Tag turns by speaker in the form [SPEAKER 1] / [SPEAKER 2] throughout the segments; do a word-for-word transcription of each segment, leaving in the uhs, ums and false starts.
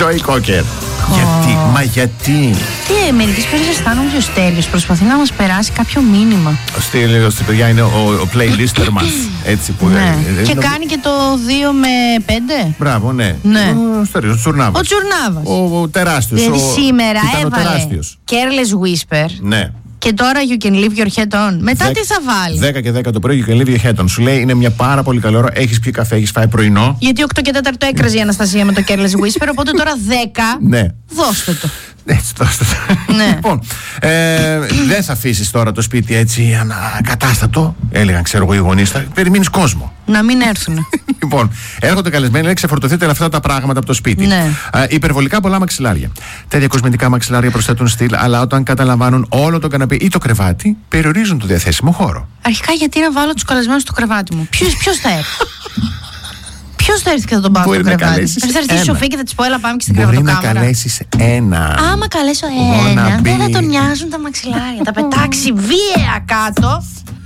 [SPEAKER 1] Joy Cocker. Γιατί, μα γιατί.
[SPEAKER 2] Και μερικές φορές αισθάνομαι ότι ο Στέλιος προσπαθεί να μας περάσει κάποιο μήνυμα.
[SPEAKER 1] Ο Στέλιος, παιδιά, είναι ο, ο playlister μας. Έτσι που
[SPEAKER 2] ναι.
[SPEAKER 1] ε,
[SPEAKER 2] Και
[SPEAKER 1] ε,
[SPEAKER 2] κάνει και το δύο με πέντε.
[SPEAKER 1] Μπράβο, ναι.
[SPEAKER 2] ναι.
[SPEAKER 1] Ο Στέλιος, ο Τσουρνάβας.
[SPEAKER 2] Ο Τσουρνάβας.
[SPEAKER 1] Ο, ο τεράστιος.
[SPEAKER 2] Δηλαδή
[SPEAKER 1] ο...
[SPEAKER 2] σήμερα έβαλε
[SPEAKER 1] τεράστιος.
[SPEAKER 2] Careless Whisper.
[SPEAKER 1] Ναι.
[SPEAKER 2] Και τώρα You Can Leave Your Head On. Μετά
[SPEAKER 1] Δεκ,
[SPEAKER 2] τι θα βάλει.
[SPEAKER 1] δέκα και δέκα το πρωί You Can Leave Your Head On. Σου λέει είναι μια πάρα πολύ καλή ώρα. Έχεις πιει καφέ, έχεις φάει πρωινό.
[SPEAKER 2] Γιατί οκτώ και τέταρτο έκραζε η Αναστασία με το Careless Whisper. Οπότε τώρα δέκα.
[SPEAKER 1] Ναι.
[SPEAKER 2] Δώστε το.
[SPEAKER 1] Έτσι, δώστε το.
[SPEAKER 2] Ναι.
[SPEAKER 1] Λοιπόν, ε, δεν θα αφήσεις τώρα το σπίτι έτσι ανακατάστατο. Έλεγαν, ξέρω εγώ, οι γονείς. Θα περιμένεις κόσμο.
[SPEAKER 2] Να μην έρθουν.
[SPEAKER 1] Λοιπόν, έρχονται καλεσμένοι, λέει, ξεφορτωθείτε αυτά τα πράγματα από το σπίτι.
[SPEAKER 2] Ναι.
[SPEAKER 1] Ε, υπερβολικά πολλά μαξιλάρια. Τέτοια κοσμητικά μαξιλάρια προσθέτουν στυλ, αλλά όταν καταλαμβάνουν όλο το καναπέ ή το κρεβάτι, περιορίζουν το διαθέσιμο χώρο.
[SPEAKER 2] Αρχικά, γιατί να βάλω τους καλεσμένους στο κρεβάτι μου. Ποιος, ποιος θα έρθει. Ποιος θα έρθει και θα τον πάω στο κρεβάτι. Θα έρθει η Σοφή και θα της πω, έλα πάμε και στην κρεβατοκάμαρα.
[SPEAKER 1] Μπορεί να καλέσεις ένα.
[SPEAKER 2] Άμα καλέσω ένα, δεν θα τον νοιάζουν τα μαξιλάρια. Τα πετάξει βίαια κάτω.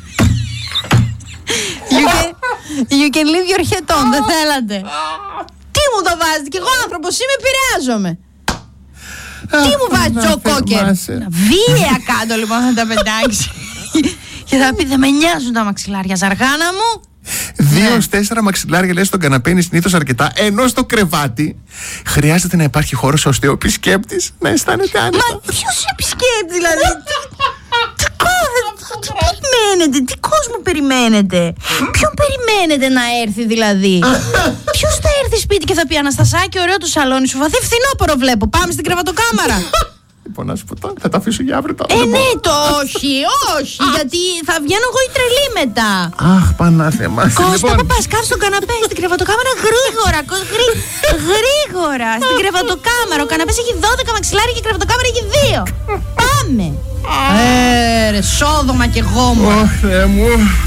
[SPEAKER 2] You can, you can leave your head on, δεν θέλατε. Τι μου το βάζετε, κι εγώ άνθρωπος είμαι, επηρεάζομαι. Τι μου βάζει Τζο Κόκερ. Βίαια κάτω λοιπόν θα τα πετάξει. Και θα πει, δεν με νοιάζουν τα μαξιλάρια, Ζαργάνα μου.
[SPEAKER 1] Δύο ως τέσσερα μαξιλάρια, λέει, στον καναπέ είναι συνήθως αρκετά. Ενώ στο κρεβάτι χρειάζεται να υπάρχει χώρος ώστε ο επισκέπτης να αισθάνεται άνετα.
[SPEAKER 2] Μα ποιος επισκέπτης δηλαδή. Τι περιμένετε, τι κόσμο περιμένετε. Ποιον περιμένετε να έρθει δηλαδή. Ποιος θα έρθει σπίτι και θα πει, Αναστασάκη, ωραίο το σαλόνι σου, βαθύ φθινόπωρο βλέπω, πάμε στην κρεβατοκάμαρα.
[SPEAKER 1] Λοιπόν, να σου πω τώρα, θα τα αφήσω για αύριο τώρα.
[SPEAKER 2] Ε, ναι, το όχι, όχι, γιατί θα βγαίνω εγώ η τρελή μετά.
[SPEAKER 1] Αχ, Πανάθεμα.
[SPEAKER 2] Κώστα, παπά, κάτσε στον καναπέ, στην κρεβατοκάμαρα γρήγορα, γρή, γρήγορα, στην κρεβατοκάμαρα. Ο καναπές έχει δώδεκα μαξιλάρια και η κρεβατοκάμαρα έχει δύο. Πάμε. Ε, ρε, σόδομα κι εγώ μου.
[SPEAKER 1] Ωχ, Θεέ μου.